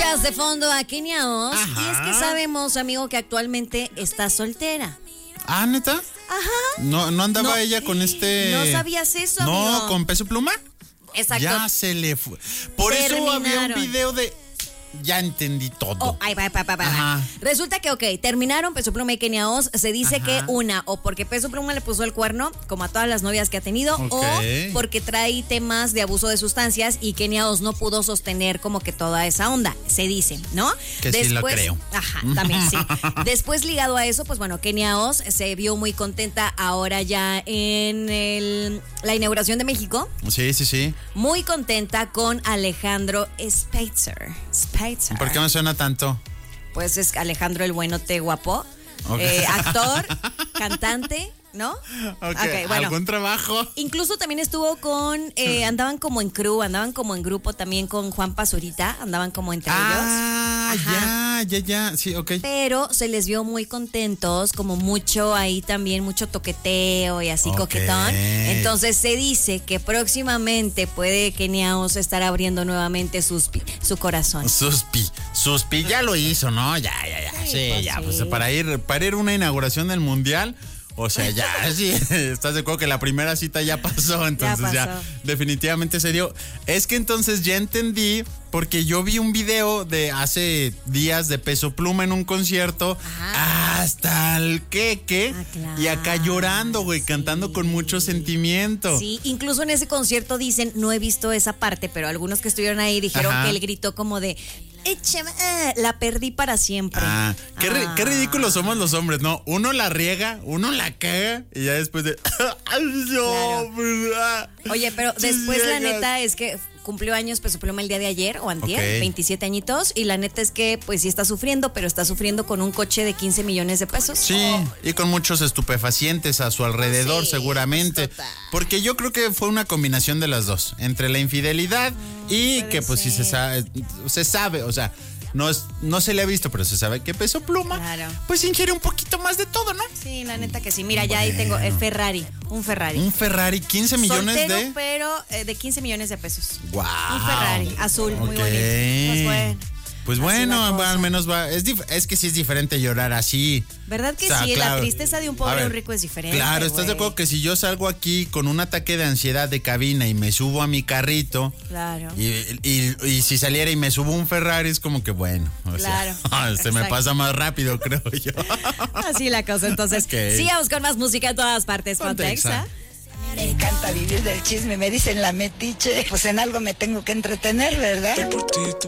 escuchas de fondo a Kenia Os. Ajá. Y es que sabemos, amigo, que actualmente está soltera. Ah, ¿neta? Ajá. ¿No andaba No, ella con este...? ¿No sabías eso, No, amigo? ¿con Peso Pluma? Exacto. Ya se le fue. Por eso había un Terminaron. video de... Ya entendí todo. Oh, ahí va. Ajá. Resulta que, terminaron Peso Pluma y Kenia Os. Se dice Ajá. que o porque Peso Pluma le puso el cuerno, como a todas las novias que ha tenido, Ok. o porque trae temas de abuso de sustancias y Kenia Os no pudo sostener como que toda esa onda, se dice, ¿no? Que sí lo creo. Ajá, también sí. Después, ligado a eso, pues bueno, Kenia Os se vio muy contenta ahora ya en la inauguración de México. Sí. Muy contenta con Alejandro Spitzer. ¿Por qué me suena tanto? Pues es Alejandro el Buenote guapo, Ok. actor, cantante, ¿no? Ok, bueno. ¿algún trabajo? Incluso también estuvo con, andaban como en crew, andaban como en grupo también con Juan Pazurita, andaban como entre ellos. Ya, sí, ok. Pero se les vio muy contentos, como mucho ahí también, mucho toqueteo y así Ok. coquetón. Entonces se dice que próximamente puede Kenia Os estar abriendo nuevamente su corazón. Suspi ya lo hizo, ¿no? Ya. Sí, pues ya, sí. pues para ir a una inauguración del Mundial, o sea, ya, sí, estás de acuerdo que la primera cita ya pasó, entonces ya definitivamente se dio. Es que entonces ya entendí, porque yo vi un video de hace días de Peso Pluma en un concierto, hasta el queque, claro, y acá llorando, güey, sí. cantando con mucho sentimiento. Sí, incluso en ese concierto dicen, no he visto esa parte, pero algunos que estuvieron ahí dijeron Ajá. que él gritó como de, échame, la perdí para siempre. Qué ridículos somos los hombres, ¿no? Uno la riega, uno la caga y ya después de... ¡Ay, no! Claro. Oye, pero Sí, después la llegas. neta es que cumplió años Peso Pluma el día de ayer o antier, Ok. 27 añitos, y la neta es que pues sí está sufriendo, pero está sufriendo con un coche de 15 millones de pesos. Sí, y con muchos estupefacientes a su alrededor, Sí, seguramente. pues, total. Porque yo creo que fue una combinación de las dos, entre la infidelidad y puede que pues sí ser. se sabe, o sea, no se le ha visto, pero se sabe que Peso Pluma Claro. pues ingiere un poquito más de todo, ¿no? Sí, la neta que sí. Mira, ya ahí tengo el Ferrari, un Ferrari. Un Ferrari, 15 millones Soltero, de... pero de 15 millones de pesos. ¡Wow! Un Ferrari azul, muy Ok. bonito. Pues Pues bueno, así la cosa. al menos va. Es que sí es diferente llorar así. ¿Verdad que O sea, sí? claro. La tristeza de un pobre A y ver, un rico es diferente. Claro, ¿estás de güey. acuerdo que si yo salgo aquí con un ataque de ansiedad de cabina y me subo a mi carrito Claro. y si saliera y me subo a un Ferrari es como que bueno, o Claro, sea, se me exacto. pasa más rápido, creo yo. Así la cosa. Entonces, Ok. sigamos con más música en todas partes. Ponte Pontexa. Exa. Me encanta vivir del chisme, me dicen la metiche. Pues en algo me tengo que entretener, ¿verdad? Por ti, tú